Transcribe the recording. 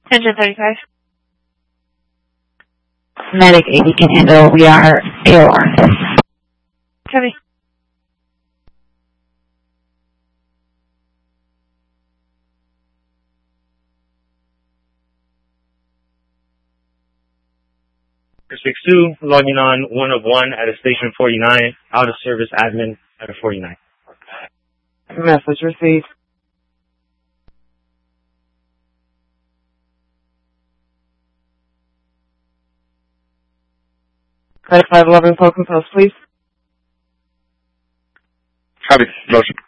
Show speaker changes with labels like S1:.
S1: Engine 35.
S2: Medic 80 can handle. We are AOR.
S1: Copy.
S3: Six 2, logging on 1 of 1 at a station 49, out of service admin at a 49.
S4: Message received. Medic 511, token post, please.
S5: Copy. Motion.